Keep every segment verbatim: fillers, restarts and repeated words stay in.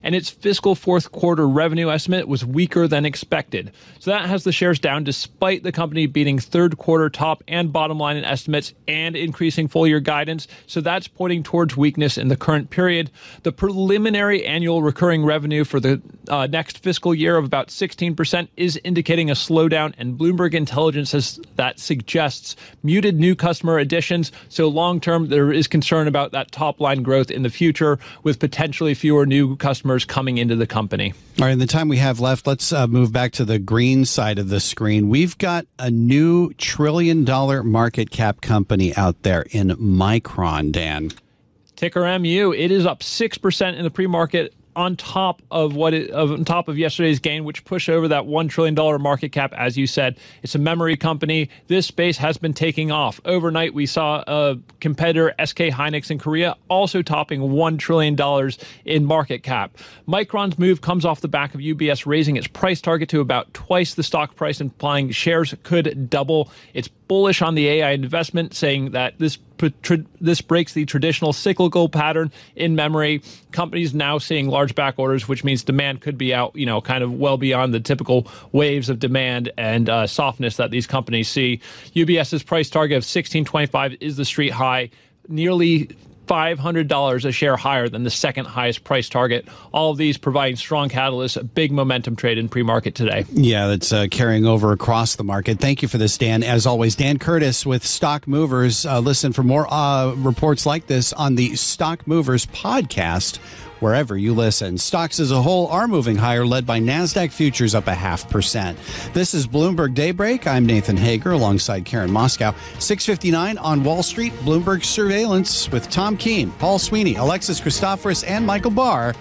and its fiscal fourth quarter revenue estimate was weaker than expected. So that has the shares down despite the company beating third quarter top and bottom line estimates and increasing full year guidance. So that's pointing towards weakness in the current period. The preliminary annual recurring revenue for the uh, next fiscal year of about sixteen percent is indicating a slowdown, and Bloomberg Intelligence says that suggests muted new customer additions. So long term, there is concern about that top line growth in the future with potentially fewer new customers coming into the company. All right, in the time we have left, let's uh, move back to the green side of the screen. We've got a new trillion dollar market cap company out there in Micron, Dan. Ticker M U. It is up six percent in the pre-market on top of what it, of, on top of yesterday's gain, which pushed over that one trillion dollars market cap. As you said, it's a memory company. This space has been taking off. Overnight, we saw a competitor, S K Hynix in Korea, also topping one trillion dollars in market cap. Micron's move comes off the back of U B S raising its price target to about twice the stock price, implying shares could double. It's bullish on the A I investment, saying that this this breaks the traditional cyclical pattern in memory. Companies now seeing large back orders, which means demand could be out, you know, kind of well beyond the typical waves of demand and uh, softness that these companies see. UBS's price target of sixteen twenty-five is the street high, nearly five hundred dollars a share higher than the second highest price target. All of these providing strong catalysts, a big momentum trade in pre-market today. Yeah, that's uh, carrying over across the market. Thank you for this, Dan. As always, Dan Curtis with Stock Movers. Uh, listen for more uh, reports like this on the Stock Movers podcast, wherever you listen. Stocks as a whole are moving higher, led by NASDAQ futures up a half percent. This is Bloomberg Daybreak. I'm Nathan Hager alongside Karen Moscow. six fifty-nine on Wall Street, Bloomberg Surveillance with Tom Keene, Paul Sweeney, Alexis Christoforous, and Michael Barr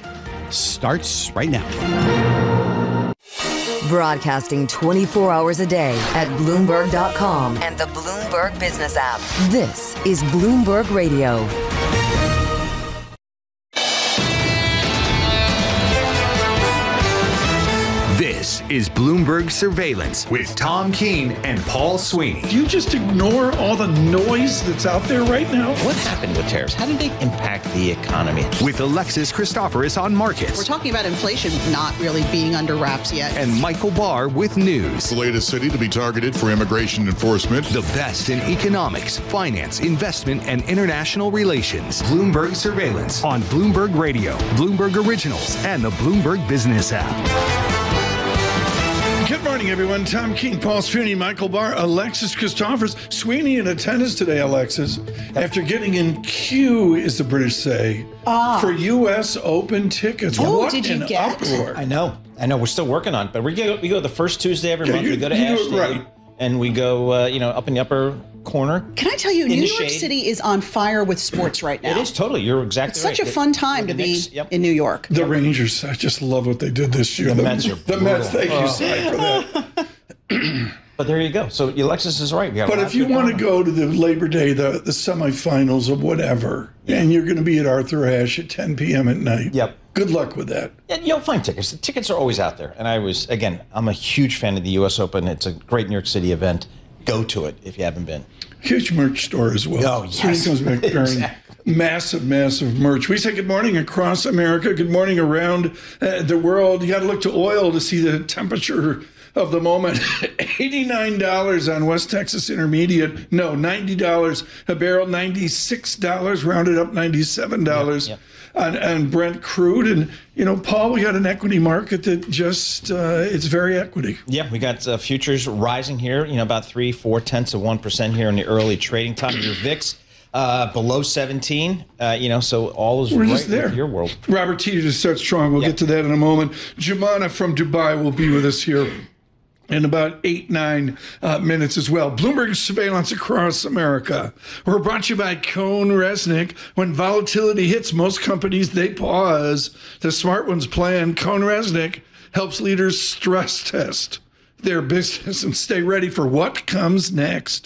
starts right now. Broadcasting twenty-four hours a day at Bloomberg dot com and the Bloomberg Business app. This is Bloomberg Radio. This is Bloomberg Surveillance with Tom Keene and Paul Sweeney. Do you just ignore all the noise that's out there right now? What happened with tariffs? How did they impact the economy? With Alexis Christoforous on markets. We're talking about inflation not really being under wraps yet. And Michael Barr with news. The latest city to be targeted for immigration enforcement. The best in economics, finance, investment, and international relations. Bloomberg Surveillance on Bloomberg Radio, Bloomberg Originals, and the Bloomberg Business app. Good morning, everyone. Tom Keene, Paul Sweeney, Michael Barr, Alexis Christoforous. Sweeney in attendance today, Alexis, after getting in queue, as the British say, ah. for U S Open tickets. Oh, what did you an get? uproar. I know. I know. We're still working on it, but we go, we go the first Tuesday every yeah, month. You, we go to you Ashton, right. and we go, uh, you know, up in the upper corner. Can I tell you, New York shade. City is on fire with sports right now. It is totally. You're exactly it's right. Such a fun time to be Knicks, yep. in New York. The Rangers, I just love what they did this year. The, the Mets are The Mets, thank oh. you, sorry for that. But there you go. So Alexis is right. We but if you want to go to the Labor Day, the, the semifinals or whatever, yeah. and you're going to be at Arthur Ashe at ten p.m. at night, yep. good luck with that. Yeah, you'll find tickets. The tickets are always out there. And I was, again, I'm a huge fan of the U S Open. It's a great New York City event. Go to it if you haven't been. Huge merch store as well. Oh, yes. Comes back exactly. Massive, massive merch. We say good morning across America, good morning around uh, the world. You got to look to oil to see the temperature of the moment. eighty-nine dollars on West Texas Intermediate. No, ninety dollars a barrel, ninety-six dollars, rounded up ninety-seven dollars yep, yep. On, on Brent crude. And, you know, Paul, we got an equity market that just, uh, it's very equity. Yeah, we got uh, futures rising here, you know, about three, four tenths of one percent here in the early trading time. Your V I X uh, below seventeen, uh, you know, so all is We're right just there. with your world. Robert Teeter just starts strong. We'll yep. get to that in a moment. Jumana from Dubai will be with us here in about eight, nine uh, minutes as well. Bloomberg Surveillance across America. We're brought to you by Cohn Resnick. When volatility hits, most companies, they pause. The smart ones plan. Cohn Resnick helps leaders stress test their business and stay ready for what comes next.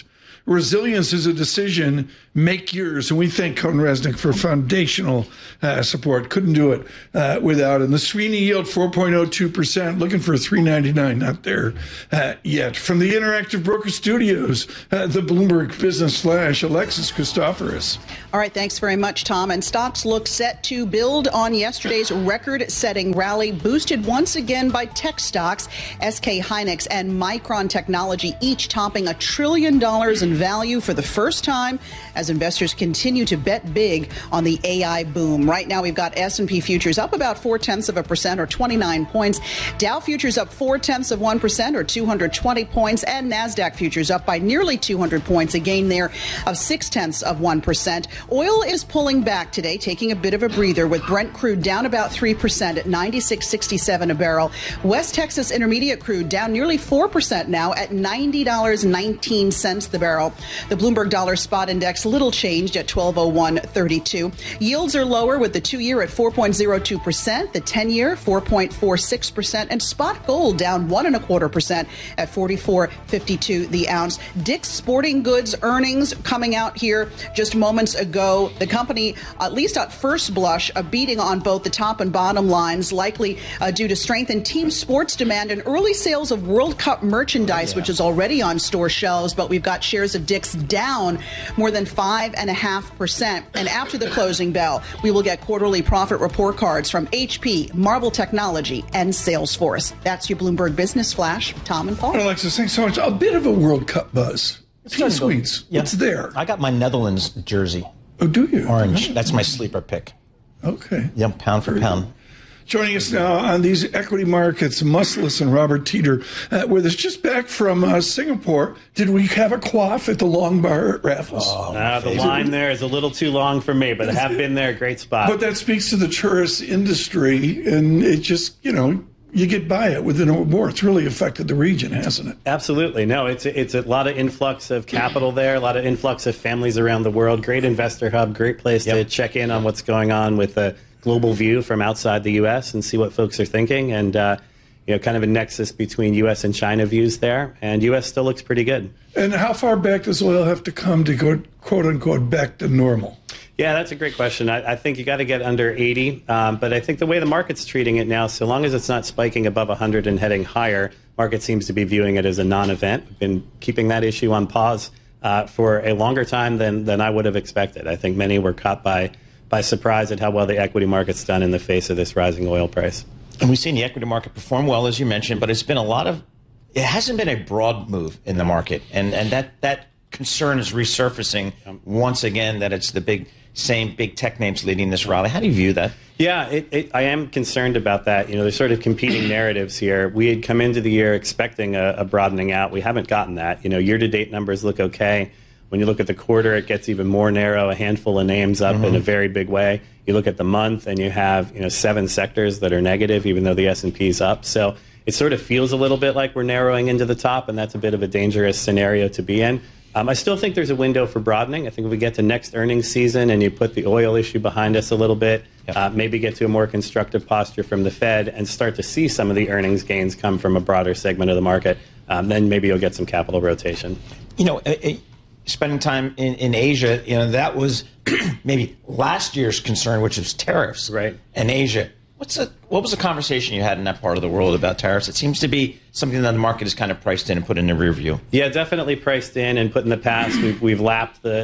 resilience is a decision. Make yours. And we thank Cohn Resnick for foundational uh, support. Couldn't do it uh, without him. The Sweeney yield four point oh two percent. Looking for three ninety-nine. Not there uh, yet. From the Interactive Broker Studios, uh, the Bloomberg Business Flash, Alexis Christoforous. All right, thanks very much, Tom. And stocks look set to build on yesterday's record-setting rally, boosted once again by tech stocks. S K Hynix and Micron Technology each topping a trillion dollars in value for the first time as investors continue to bet big on the A I boom. Right now, we've got S and P futures up about four-tenths of a percent or twenty-nine points. Dow futures up four-tenths of one percent or two hundred twenty points. And NASDAQ futures up by nearly two hundred points, a gain there of six-tenths of one percent. Oil is pulling back today, taking a bit of a breather, with Brent crude down about three percent at ninety-six sixty-seven a barrel. West Texas Intermediate crude down nearly four percent now at ninety dollars and nineteen cents the barrel. The Bloomberg Dollar Spot Index little changed at twelve oh one thirty-two. Yields are lower, with the two-year at four point oh two percent, the ten-year four point four six percent, and spot gold down one and a quarter percent at forty-four fifty-two the ounce. Dick's Sporting Goods earnings coming out here just moments ago. The company, at least at first blush, a beating on both the top and bottom lines, likely uh, due to strengthened team sports demand and early sales of World Cup merchandise, yeah. which is already on store shelves. But we've got shares of Dick's down more than five and a half percent. And after the closing bell, we will get quarterly profit report cards from H P, Marvel Technology, and Salesforce. That's your Bloomberg Business Flash. Tom and Paul. Alexis, thanks so much. A bit of a World Cup buzz. Team Sweets. Yeah. What's there? I got my Netherlands jersey. Oh, do you? Orange. That's my sleeper pick. Okay. Yep, pound for Very pound. Good. Joining us now on these equity markets, Musselus and Robert Teeter, uh, with us just back from uh, Singapore. Did we have a quaff at the Long Bar at Raffles? Oh, uh, the line there is a little too long for me, but I have been there. Great spot. But that speaks to the tourist industry, and it just, you know, you get by it within a war. It's really affected the region, hasn't it? Absolutely. No, it's it's a lot of influx of capital there, a lot of influx of families around the world. Great investor hub, great place yep. to check in on what's going on with the global view from outside the U S and see what folks are thinking, and uh, you know, kind of a nexus between U S and China views there. And U S still looks pretty good. And how far back does oil have to come to go, quote unquote, back to normal? Yeah, that's a great question. I, I think you got to get under eighty, um, but I think the way the market's treating it now, so long as it's not spiking above one hundred and heading higher, market seems to be viewing it as a non-event. We've been keeping that issue on pause uh, for a longer time than than I would have expected. I think many were caught by by surprise at how well the equity market's done in the face of this rising oil price. And we've seen the equity market perform well, as you mentioned, but it's been a lot of, it hasn't been a broad move in the market. And and that, that concern is resurfacing once again, that it's the big, same big tech names leading this rally. How do you view that? Yeah, it, it, I am concerned about that. You know, there's sort of competing narratives here. We had come into the year expecting a, a broadening out. We haven't gotten that. You know, year-to-date numbers look okay. When you look at the quarter, it gets even more narrow, a handful of names up mm-hmm. in a very big way. You look at the month, and you have you know seven sectors that are negative, even though the S and P is up. So it sort of feels a little bit like we're narrowing into the top, and that's a bit of a dangerous scenario to be in. Um, I still think there's a window for broadening. I think if we get to next earnings season and you put the oil issue behind us a little bit, yep. uh, maybe get to a more constructive posture from the Fed and start to see some of the earnings gains come from a broader segment of the market, um, then maybe you'll get some capital rotation. You know, it, it, spending time in, in Asia, you know, that was maybe last year's concern, which was tariffs. Right. In Asia. What's a, what was the conversation you had in that part of the world about tariffs? It seems to be something that the market is kind of priced in and put in the rear view. Yeah, definitely priced in and put in the past. We've, we've lapped the